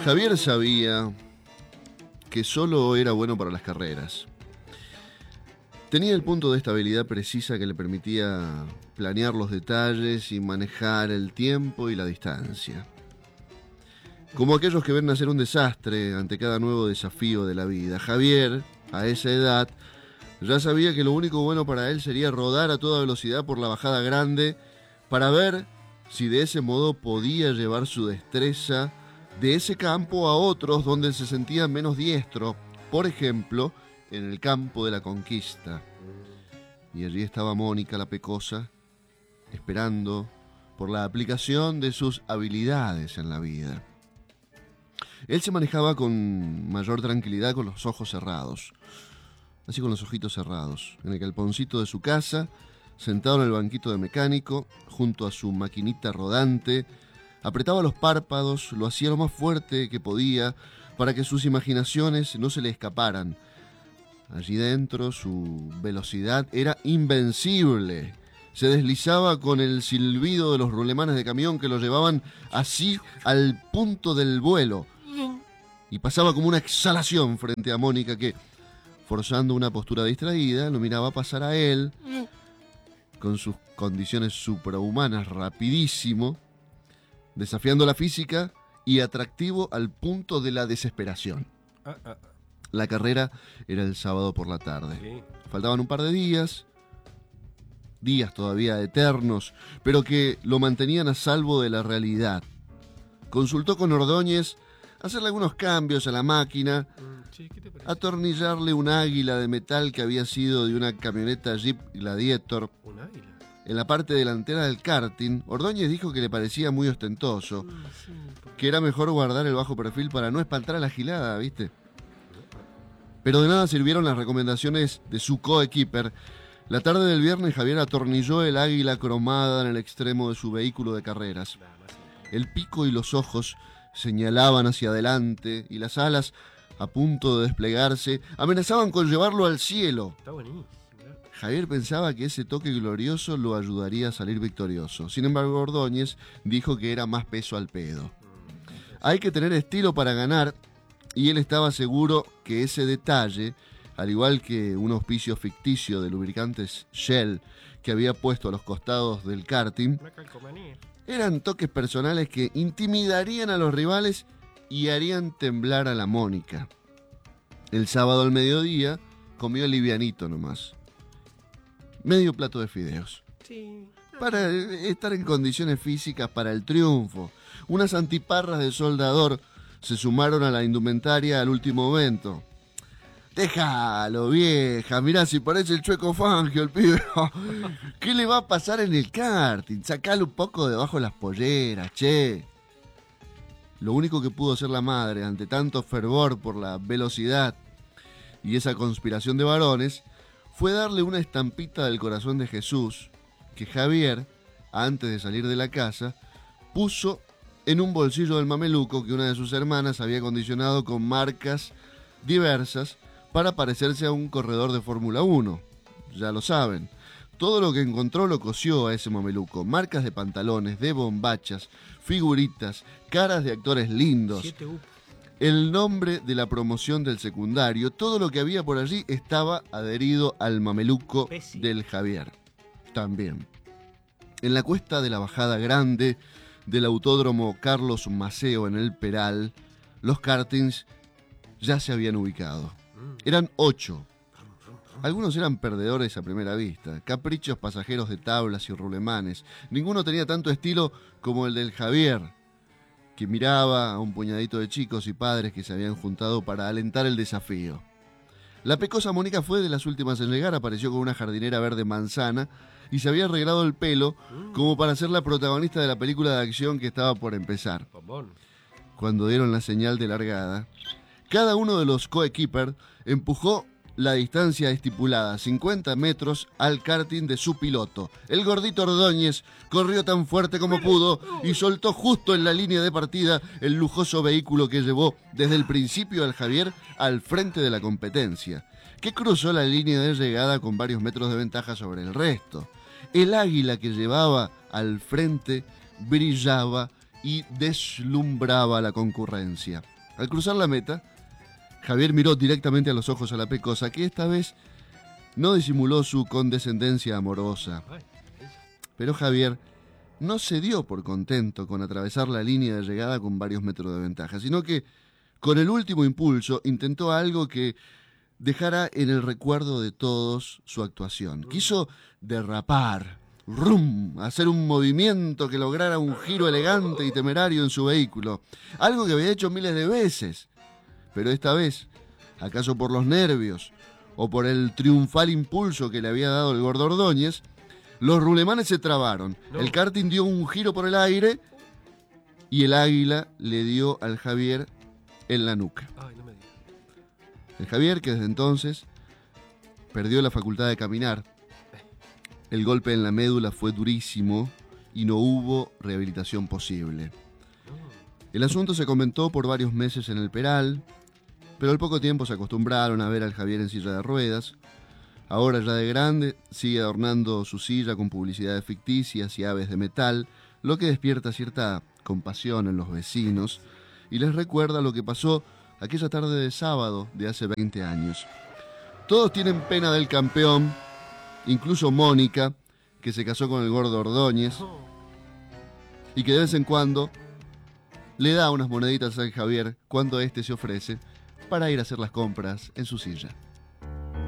Javier sabía que solo era bueno para las carreras. Tenía el punto de estabilidad precisa que le permitía planear los detalles y manejar el tiempo y la distancia. Como aquellos que ven nacer un desastre ante cada nuevo desafío de la vida, Javier, a esa edad, ya sabía que lo único bueno para él sería rodar a toda velocidad por la bajada grande para ver si de ese modo podía llevar su destreza de ese campo a otros donde se sentía menos diestro, por ejemplo, en el campo de la conquista. Y allí estaba Mónica la Pecosa, esperando por la aplicación de sus habilidades en la vida. Él se manejaba con mayor tranquilidad con los ojos cerrados, así con los ojitos cerrados, en el galponcito de su casa, sentado en el banquito de mecánico, junto a su maquinita rodante, apretaba los párpados, lo hacía lo más fuerte que podía para que sus imaginaciones no se le escaparan. Allí dentro su velocidad era invencible. Se deslizaba con el silbido de los rulemanes de camión que lo llevaban así al punto del vuelo. Y pasaba como una exhalación frente a Mónica que, forzando una postura distraída, lo miraba pasar a él, con sus condiciones suprahumanas, rapidísimo, desafiando la física y atractivo al punto de la desesperación. La carrera era el sábado por la tarde. Faltaban un par de días todavía eternos, pero que lo mantenían a salvo de la realidad. Consultó con Ordóñez hacerle algunos cambios a la máquina, atornillarle un águila de metal que había sido de una camioneta Jeep Gladiator. ¿Un águila? En la parte delantera del karting. Ordóñez dijo que le parecía muy ostentoso, que era mejor guardar el bajo perfil para no espantar a la gilada, ¿viste? Pero de nada sirvieron las recomendaciones de su coequiper. La tarde del viernes Javier atornilló el águila cromada en el extremo de su vehículo de carreras. El pico y los ojos señalaban hacia adelante y las alas, a punto de desplegarse, amenazaban con llevarlo al cielo. Está buenísimo. Javier pensaba que ese toque glorioso lo ayudaría a salir victorioso. Sin embargo, Ordóñez dijo que era más peso al pedo. Hay que tener estilo para ganar, y él estaba seguro que ese detalle, al igual que un auspicio ficticio de lubricantes Shell que había puesto a los costados del karting, eran toques personales que intimidarían a los rivales y harían temblar a la Mónica. El sábado al mediodía comió livianito nomás. Medio plato de fideos. Sí. Para estar en condiciones físicas para el triunfo. Unas antiparras de soldador se sumaron a la indumentaria al último momento. Déjalo, vieja, mirá si parece el Chueco Fangio el pibe. ¿Qué le va a pasar en el karting? Sacale un poco debajo de las polleras, che. Lo único que pudo hacer la madre ante tanto fervor por la velocidad y esa conspiración de varones fue darle una estampita del corazón de Jesús que Javier, antes de salir de la casa, puso en un bolsillo del mameluco que una de sus hermanas había acondicionado con marcas diversas para parecerse a un corredor de Fórmula 1. Ya lo saben. Todo lo que encontró lo cosió a ese mameluco. Marcas de pantalones, de bombachas, figuritas, caras de actores lindos. El nombre de la promoción del secundario, todo lo que había por allí estaba adherido al mameluco del Javier. También. En la cuesta de la bajada grande del autódromo Carlos Maceo en el Peral, los kartings ya se habían ubicado. Eran 8. Algunos eran perdedores a primera vista, caprichos pasajeros de tablas y rulemanes. Ninguno tenía tanto estilo como el del Javier, que miraba a un puñadito de chicos y padres que se habían juntado para alentar el desafío. La Pecosa Mónica fue de las últimas en llegar, apareció con una jardinera verde manzana y se había arreglado el pelo como para ser la protagonista de la película de acción que estaba por empezar. Cuando dieron la señal de largada, cada uno de los coequiper empujó la distancia estipulada, 50 metros, al karting de su piloto. El gordito Ordóñez corrió tan fuerte como pudo y soltó justo en la línea de partida el lujoso vehículo que llevó desde el principio al Javier al frente de la competencia, que cruzó la línea de llegada con varios metros de ventaja sobre el resto. El águila que llevaba al frente brillaba y deslumbraba a la concurrencia. Al cruzar la meta, Javier miró directamente a los ojos a la pecosa, que esta vez no disimuló su condescendencia amorosa. Pero Javier no se dio por contento con atravesar la línea de llegada con varios metros de ventaja, sino que con el último impulso intentó algo que dejara en el recuerdo de todos su actuación. Quiso derrapar, hacer un movimiento que lograra un giro elegante y temerario en su vehículo, algo que había hecho miles de veces. Pero esta vez, acaso por los nervios o por el triunfal impulso que le había dado el Gordo Ordóñez, los rulemanes se trabaron. No. El karting dio un giro por el aire y el águila le dio al Javier en la nuca. Ay, no me digas. El Javier, que desde entonces perdió la facultad de caminar. El golpe en la médula fue durísimo y no hubo rehabilitación posible. El asunto se comentó por varios meses en el Peral, pero al poco tiempo se acostumbraron a ver al Javier en silla de ruedas. Ahora ya de grande, sigue adornando su silla con publicidades ficticias y aves de metal, lo que despierta cierta compasión en los vecinos y les recuerda lo que pasó aquella tarde de sábado de hace 20 años. Todos tienen pena del campeón, incluso Mónica, que se casó con el Gordo Ordóñez y que de vez en cuando le da unas moneditas a Javier cuando éste se ofrece para ir a hacer las compras en su silla.